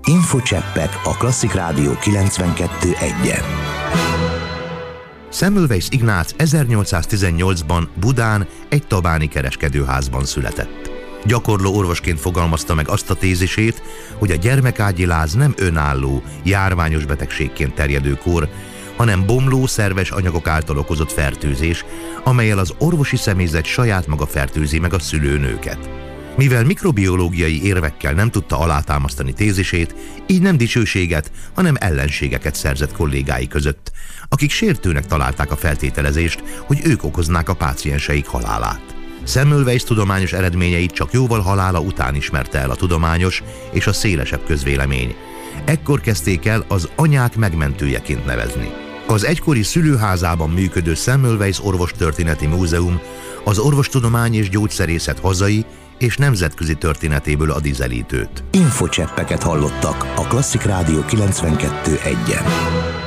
Infocseppek a Klasszik Rádió 92.1-en. Semmelweis Ignác 1818-ban Budán egy tabáni kereskedőházban született. Gyakorló orvosként fogalmazta meg azt a tézisét, hogy a gyermekágyi láz nem önálló, járványos betegségként terjedő kór, hanem bomló, szerves anyagok által okozott fertőzés, amellyel az orvosi személyzet saját maga fertőzi meg a szülőnőket. Mivel mikrobiológiai érvekkel nem tudta alátámasztani tézisét, így nem dicsőséget, hanem ellenségeket szerzett kollégái között, akik sértőnek találták a feltételezést, hogy ők okoznák a pácienseik halálát. Semmelweis tudományos eredményeit csak jóval halála után ismerte el a tudományos és a szélesebb közvélemény. Ekkor kezdték el az anyák megmentőjeként nevezni. Az egykori szülőházában működő Semmelweis Orvostörténeti Múzeum az orvostudomány és gyógyszerészet hazai és nemzetközi történetéből ad ízelítőt. Infocseppeket hallottak a Klasszik Rádió 92.1-en.